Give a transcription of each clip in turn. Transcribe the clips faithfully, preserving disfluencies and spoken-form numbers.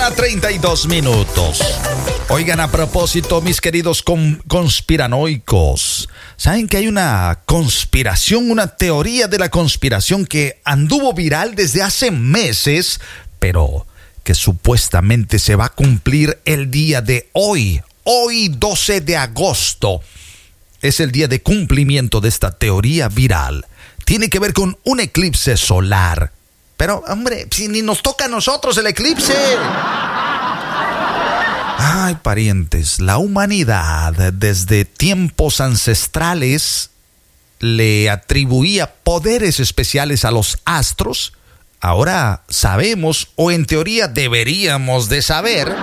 mañana, treinta y dos minutos. Oigan, a propósito, mis queridos con, conspiranoicos, ¿saben que hay una conspiración, una teoría de la conspiración que anduvo viral desde hace meses, pero que supuestamente se va a cumplir el día de hoy? Hoy, doce de agosto, es el día de cumplimiento de esta teoría viral. Tiene que ver con un eclipse solar. Pero, hombre, si ni nos toca a nosotros el eclipse. Ay, parientes, la humanidad desde tiempos ancestrales le atribuía poderes especiales a los astros. Ahora sabemos, o en teoría deberíamos de saber,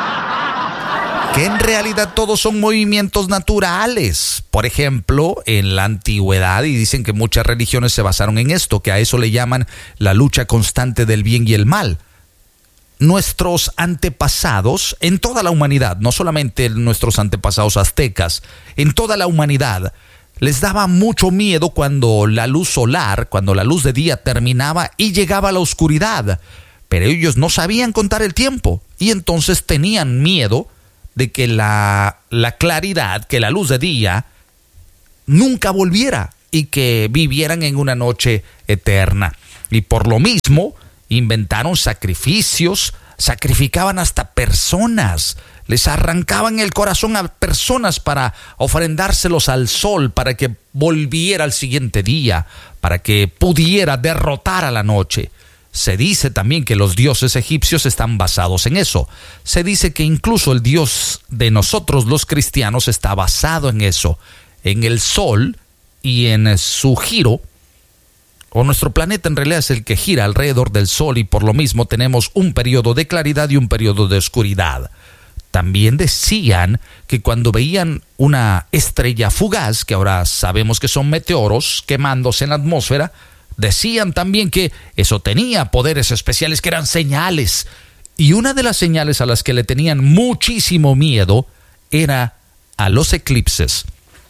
que en realidad todos son movimientos naturales. Por ejemplo, en la antigüedad, y dicen que muchas religiones se basaron en esto, que a eso le llaman la lucha constante del bien y el mal. Nuestros antepasados, en toda la humanidad, no solamente nuestros antepasados aztecas, en toda la humanidad, les daba mucho miedo cuando la luz solar, cuando la luz de día terminaba y llegaba la oscuridad. Pero ellos no sabían contar el tiempo y entonces tenían miedo de que la, la claridad, que la luz de día nunca volviera y que vivieran en una noche eterna. Y por lo mismo inventaron sacrificios, sacrificaban hasta personas, les arrancaban el corazón a personas para ofrendárselos al sol, para que volviera al siguiente día, para que pudiera derrotar a la noche. Se dice también que los dioses egipcios están basados en eso. Se dice que incluso el Dios de nosotros los cristianos está basado en eso, en el sol y en su giro. O nuestro planeta en realidad es el que gira alrededor del sol y por lo mismo tenemos un periodo de claridad y un periodo de oscuridad. También decían que cuando veían una estrella fugaz, que ahora sabemos que son meteoros quemándose en la atmósfera, decían también que eso tenía poderes especiales, que eran señales. Y una de las señales a las que le tenían muchísimo miedo era a los eclipses.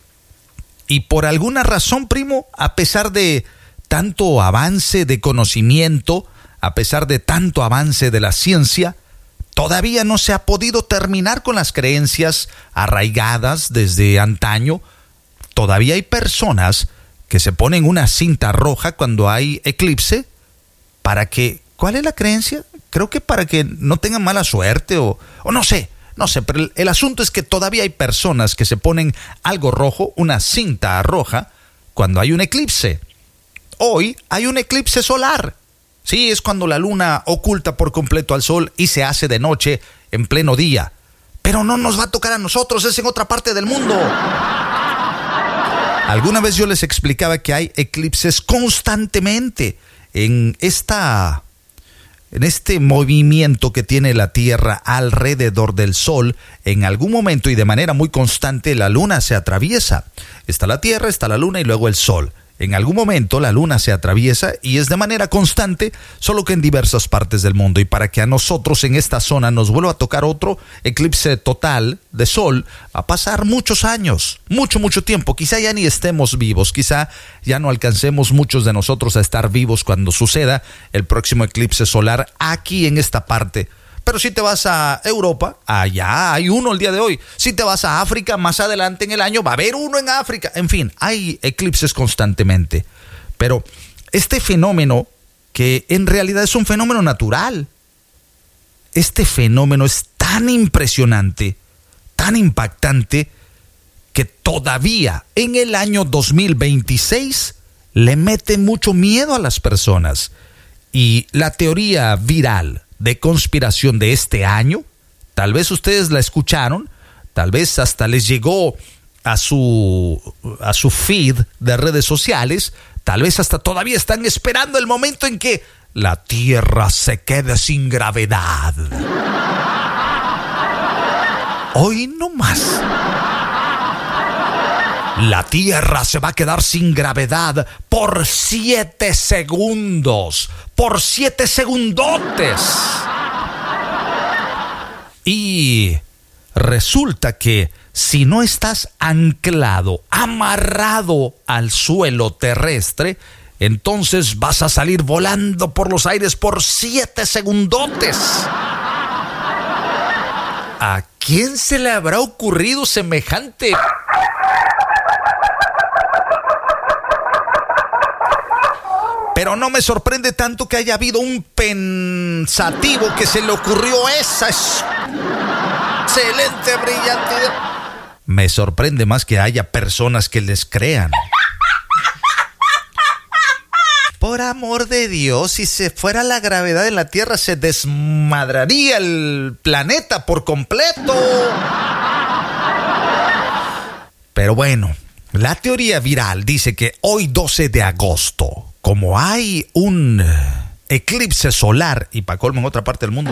Y por alguna razón, primo, a pesar de tanto avance de conocimiento, a pesar de tanto avance de la ciencia, todavía no se ha podido terminar con las creencias arraigadas desde antaño. Todavía hay personas que se ponen una cinta roja cuando hay eclipse para que, ¿cuál es la creencia? Creo que para que no tengan mala suerte o, o no sé, no sé, pero el, el asunto es que todavía hay personas que se ponen algo rojo, una cinta roja, cuando hay un eclipse. Hoy hay un eclipse solar. Sí, es cuando la luna oculta por completo al sol y se hace de noche en pleno día. Pero no nos va a tocar a nosotros, es en otra parte del mundo. Alguna vez yo les explicaba que hay eclipses constantemente en esta, en este movimiento que tiene la Tierra alrededor del Sol. En algún momento y de manera muy constante la Luna se atraviesa. Está la Tierra, está la Luna y luego el Sol. En algún momento la luna se atraviesa y es de manera constante, solo que en diversas partes del mundo. Y para que a nosotros en esta zona nos vuelva a tocar otro eclipse total de sol, va a pasar muchos años, mucho, mucho tiempo. Quizá ya ni estemos vivos, quizá ya no alcancemos muchos de nosotros a estar vivos cuando suceda el próximo eclipse solar aquí en esta parte. Pero si te vas a Europa, allá hay uno el día de hoy. Si te vas a África, más adelante en el año va a haber uno en África. En fin, hay eclipses constantemente. Pero este fenómeno, que en realidad es un fenómeno natural, este fenómeno es tan impresionante, tan impactante, que todavía en el año dos mil veintiséis le mete mucho miedo a las personas. Y la teoría viral de conspiración de este año, tal vez ustedes la escucharon, tal vez hasta les llegó a su a su feed de redes sociales, tal vez hasta todavía están esperando el momento en que la Tierra se quede sin gravedad. Hoy no más. La Tierra se va a quedar sin gravedad por siete segundos. Por siete segundotes. Y resulta que si no estás anclado, amarrado al suelo terrestre, entonces vas a salir volando por los aires por siete segundotes. ¿A quién se le habrá ocurrido semejante? Pero no me sorprende tanto que haya habido un pensativo que se le ocurrió esa excelente, brillante idea. Me sorprende más que haya personas que les crean. Por amor de Dios, si se fuera la gravedad en la Tierra, se desmadraría el planeta por completo. Pero bueno, la teoría viral dice que hoy doce de agosto, como hay un eclipse solar, y para colmo en otra parte del mundo,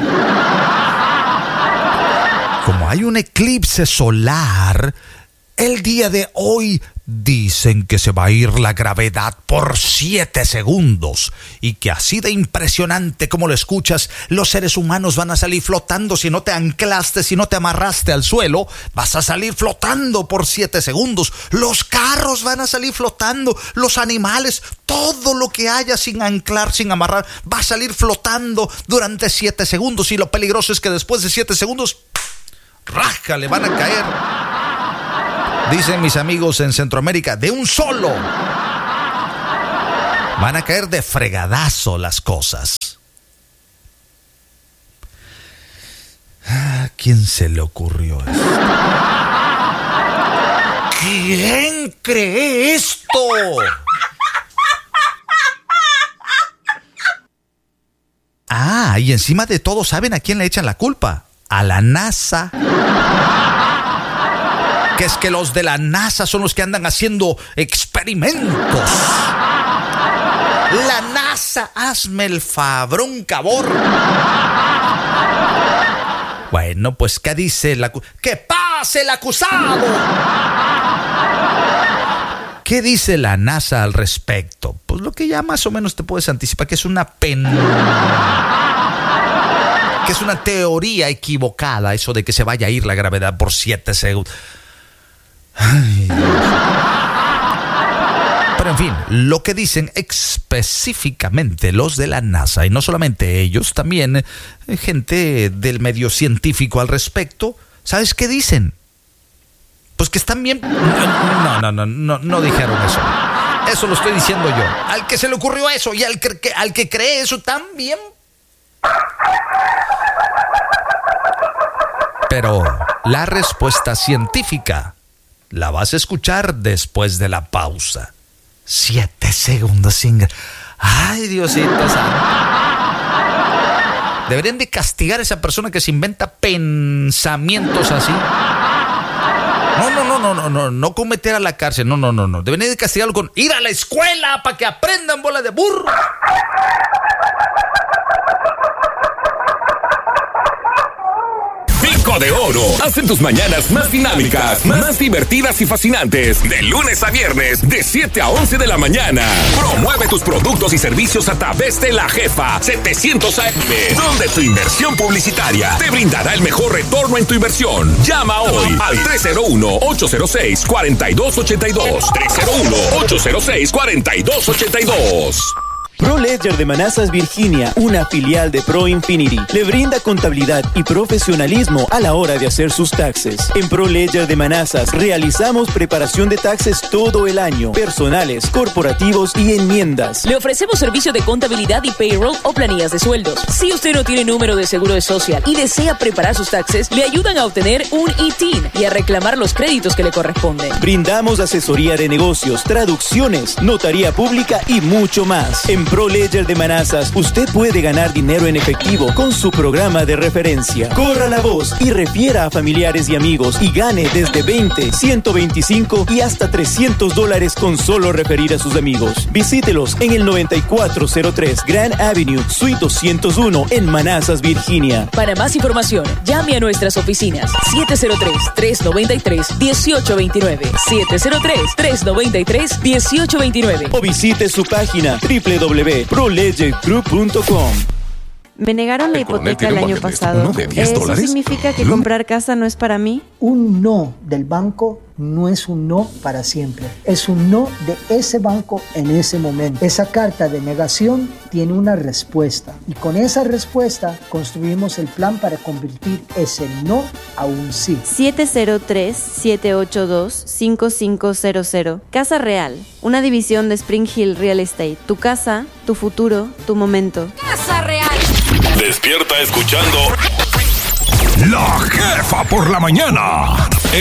como hay un eclipse solar, el día de hoy dicen que se va a ir la gravedad por siete segundos y que así de impresionante como lo escuchas, los seres humanos van a salir flotando. Si no te anclaste, si no te amarraste al suelo, vas a salir flotando por siete segundos. Los carros van a salir flotando, los animales, todo lo que haya sin anclar, sin amarrar, va a salir flotando durante siete segundos. Y lo peligroso es que después de siete segundos, ¡rasca!, le van a caer. Dicen mis amigos en Centroamérica, de un solo. Van a caer de fregadazo las cosas. ¿A quién se le ocurrió esto? ¿Quién cree esto? Ah, y encima de todo, ¿saben a quién le echan la culpa? A la NASA. Que es que los de la NASA son los que andan haciendo experimentos. La NASA, hazme el fabrón, cabor. Bueno, pues ¿qué dice el acusado? ¡Que pase el acusado! ¿Qué dice la NASA al respecto? Pues lo que ya más o menos te puedes anticipar, que es una pen... que es una teoría equivocada, eso de que se vaya a ir la gravedad por siete segundos. Ay, Dios. Pero en fin, lo que dicen específicamente los de la NASA, y no solamente ellos, también eh, gente del medio científico al respecto, ¿sabes qué dicen? Pues que están bien... No, no, no, no, no dijeron eso. Eso lo estoy diciendo yo. Al que se le ocurrió eso y al que, al que cree eso también. Pero la respuesta científica la vas a escuchar después de la pausa. Siete segundos sin... Ay, Diosito santo. Deberían de castigar a esa persona que se inventa pensamientos así. No, no, no, no, no, no, no con meter a la cárcel. No, no, no, no. Deberían de castigarlo con ir a la escuela para que aprendan, bola de burro. Pico de Oro. Hacen tus mañanas más dinámicas, más divertidas y fascinantes. De lunes a viernes, de siete a once de la mañana. Promueve tus productos y servicios a través de La Jefa setecientos A M, donde tu inversión publicitaria te brindará el mejor retorno en tu inversión. Llama hoy al tres cero uno, ocho cero seis, cuatro dos ocho dos. tres cero uno, ocho cero seis, cuatro dos ocho dos. ProLedger de Manassas, Virginia, una filial de ProInfinity, le brinda contabilidad y profesionalismo a la hora de hacer sus taxes. En ProLedger de Manassas realizamos preparación de taxes todo el año, personales, corporativos y enmiendas. Le ofrecemos servicio de contabilidad y payroll o planillas de sueldos. Si usted no tiene número de seguro social y desea preparar sus taxes, le ayudan a obtener un I T I N y a reclamar los créditos que le corresponden. Brindamos asesoría de negocios, traducciones, notaría pública y mucho más. En ProLedger de Manassas, usted puede ganar dinero en efectivo con su programa de referencia. Corra la voz y refiera a familiares y amigos y gane desde veinte, ciento veinticinco y hasta trescientos dólares con solo referir a sus amigos. Visítelos en el noventa y cuatro cero tres Grand Avenue, Suite doscientos uno en Manassas, Virginia. Para más información, llame a nuestras oficinas siete cero tres, tres nueve tres, uno ocho dos nueve, siete cero tres, tres nueve tres, uno ocho dos nueve o visite su página doble u doble u doble u punto pro ledger group punto com. Me negaron la El coronel hipoteca tiene el un año bucket list, pasado. uno de diez ¿Eso dólares? significa que ¿Mm? comprar casa no es para mí? Un no del banco no es un no para siempre. Es un no de ese banco en ese momento. Esa carta de negación tiene una respuesta. Y con esa respuesta construimos el plan para convertir ese no a un sí. siete cero tres, siete ocho dos, cinco cinco cero cero. Casa Real, una división de Spring Hill Real Estate. Tu casa, tu futuro, tu momento. Casa Real. Despierta escuchando La Jefa por la mañana.